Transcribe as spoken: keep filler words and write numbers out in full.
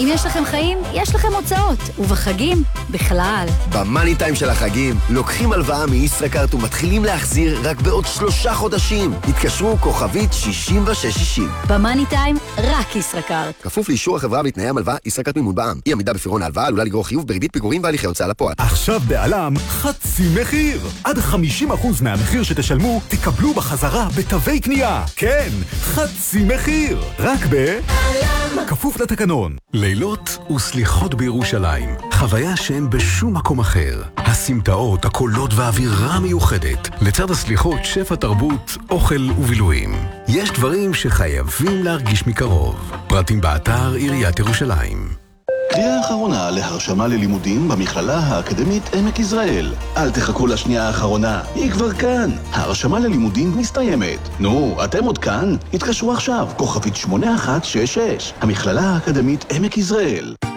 אם יש לכם חיים, יש לכם הוצאות, ובחגים, בכלל. במאני טיים של החגים, לוקחים הלוואה מישראכרט ומתחילים להחזיר רק בעוד שלושה חודשים. התקשרו כוכבית שישים ושש שישים. במאני טיים, רק ישראכרט. כפוף לאישור החברה בתנאי המלווה, ישראכרט מימון בע"מ. אי עמידה בפירעון ההלוואה עלולה לגרור חיוב בריבית פיגורים והליכי הוצאה לפועל. עכשיו בעלם חצי מחיר. עד חמישים אחוז מהמחיר שתשלמו, תקבלו בחזרה בתווי קנייה. כן, חצי מחיר. רק ב... כפוף לתקנון. לילות וסליחות בירושלים. חוויה שאין בשום מקום אחר. הסמטאות, הקולות והאווירה מיוחדת. לצד הסליחות, שפע תרבות, אוכל ובילויים. יש דברים שחייבים להרגיש מקרוב. פרטים באתר עיריית ירושלים. קריאה האחרונה להרשמה ללימודים במכללה האקדמית עמק יזרעאל. אל תחכו לשנייה האחרונה, היא כבר כאן. ההרשמה ללימודים מסתיימת. נו, אתם עוד כאן? התקשרו עכשיו, כוכבית שמונה אחת שש שש. המכללה האקדמית עמק יזרעאל.